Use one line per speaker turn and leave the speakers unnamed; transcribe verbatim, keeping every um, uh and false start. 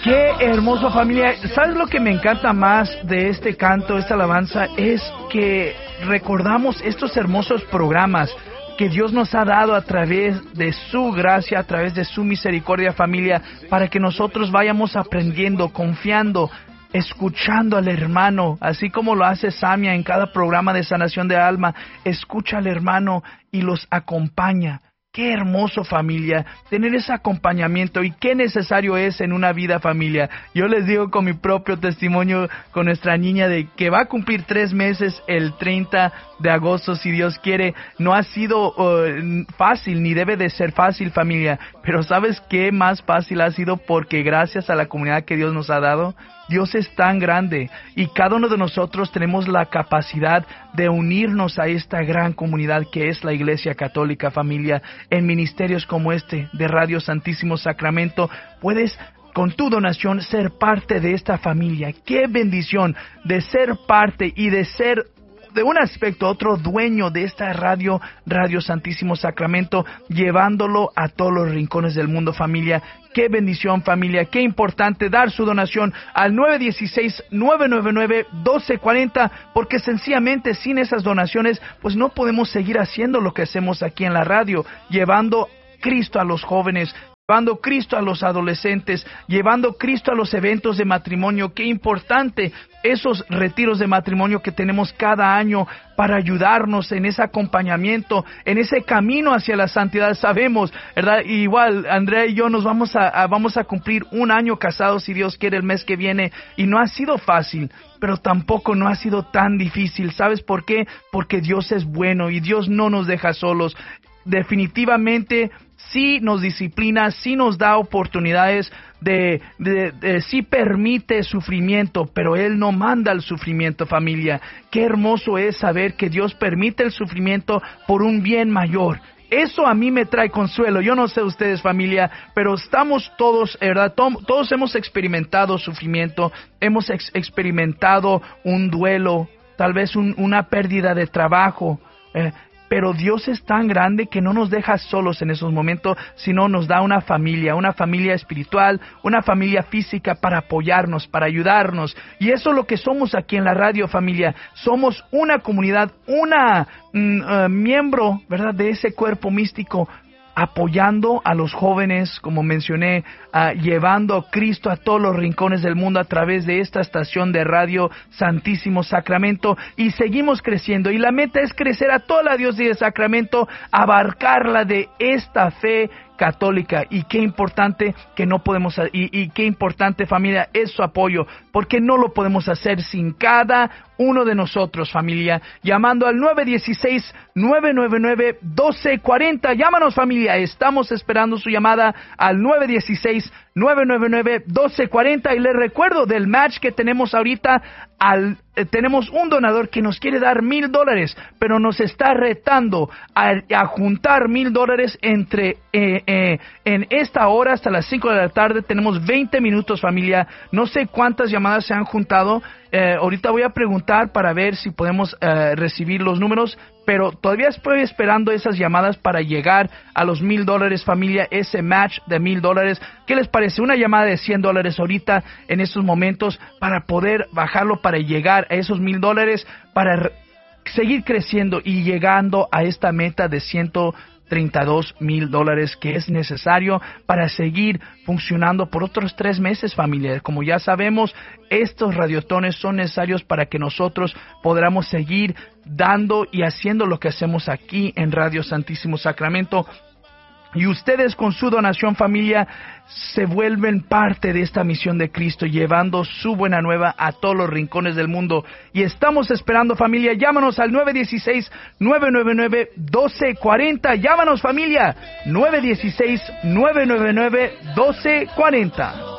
Qué hermoso, familia. ¿Sabes lo que me encanta más de este canto, esta alabanza? Es que recordamos estos hermosos programas que Dios nos ha dado a través de su gracia, a través de su misericordia, familia, para que nosotros vayamos aprendiendo, confiando, escuchando al hermano, así como lo hace Samia en cada programa de sanación de alma. Escucha al hermano y los acompaña. Qué hermoso, familia, tener ese acompañamiento, y qué necesario es en una vida, familia. Yo les digo con mi propio testimonio, con nuestra niña de que va a cumplir tres meses el treinta de agosto, si Dios quiere. No ha sido uh, fácil, ni debe de ser fácil, familia, pero ¿sabes qué más fácil ha sido? Porque gracias a la comunidad que Dios nos ha dado, Dios es tan grande y cada uno de nosotros tenemos la capacidad de unirnos a esta gran comunidad que es la Iglesia Católica, familia. En ministerios como este de Radio Santísimo Sacramento puedes con tu donación ser parte de esta familia. ¡Qué bendición de ser parte y de ser de un aspecto otro dueño de esta radio, Radio Santísimo Sacramento, llevándolo a todos los rincones del mundo, familia! ¡Qué bendición, familia! ¡Qué importante dar su donación al nueve uno seis, nueve nueve nueve, uno dos cuatro cero! Porque sencillamente sin esas donaciones pues no podemos seguir haciendo lo que hacemos aquí en la radio, llevando Cristo a los jóvenes, llevando Cristo a los adolescentes, llevando Cristo a los eventos de matrimonio. Qué importante esos retiros de matrimonio que tenemos cada año para ayudarnos en ese acompañamiento, en ese camino hacia la santidad. Sabemos, ¿verdad? Igual, Andrea y yo nos vamos a, a vamos a cumplir un año casados, si Dios quiere, el mes que viene, y no ha sido fácil, pero tampoco no ha sido tan difícil. ¿Sabes por qué? Porque Dios es bueno y Dios no nos deja solos. Definitivamente sí nos disciplina, sí nos da oportunidades, de, de, de sí permite sufrimiento, pero Él no manda el sufrimiento, familia. Qué hermoso es saber que Dios permite el sufrimiento por un bien mayor. Eso a mí me trae consuelo. Yo no sé ustedes, familia, pero estamos todos, ¿verdad? Todos hemos experimentado sufrimiento, hemos ex- experimentado un duelo, tal vez un, una pérdida de trabajo, eh, pero Dios es tan grande que no nos deja solos en esos momentos, sino nos da una familia, una familia espiritual, una familia física para apoyarnos, para ayudarnos. Y eso es lo que somos aquí en la radio, familia. Somos una comunidad, una mm, uh, miembro, ¿verdad?, de ese cuerpo místico, apoyando a los jóvenes, como mencioné, uh, llevando a Cristo a todos los rincones del mundo a través de esta estación de Radio Santísimo Sacramento, y seguimos creciendo, y la meta es crecer a toda la diócesis de Sacramento, abarcarla de esta fe católica. Y qué importante que no podemos, y, y qué importante, familia, es su apoyo, porque no lo podemos hacer sin cada uno de nosotros, familia, llamando al nueve uno seis, nueve nueve nueve, uno dos cuatro cero. Llámanos, familia, estamos esperando su llamada al nueve uno seis, nueve nueve nueve, uno dos cuatro cero. Y les recuerdo del match que tenemos ahorita. Al, eh, tenemos un donador que nos quiere dar mil dólares, pero nos está retando a, a juntar mil dólares entre eh, eh, en esta hora hasta las cinco de la tarde. Tenemos veinte minutos, familia. No sé cuántas llamadas se han juntado. Eh, ahorita voy a preguntar para ver si podemos eh, recibir los números, pero todavía estoy esperando esas llamadas para llegar a los mil dólares, familia, ese match de mil dólares. ¿Qué les parece? Una llamada de cien dólares ahorita, en estos momentos, para poder bajarlo, para llegar a esos mil dólares, para seguir creciendo y llegando a esta meta de ciento treinta y dos mil dólares que es necesario para seguir funcionando por otros tres meses, familia. Como ya sabemos, estos radiotones son necesarios para que nosotros podamos seguir dando y haciendo lo que hacemos aquí en Radio Santísimo Sacramento. Y ustedes con su donación, familia, se vuelven parte de esta misión de Cristo, llevando su buena nueva a todos los rincones del mundo. Y estamos esperando, familia. Llámanos al nueve uno seis, nueve nueve nueve, uno dos cuatro cero. Llámanos, familia. nueve uno seis, nueve nueve nueve, uno dos cuatro cero.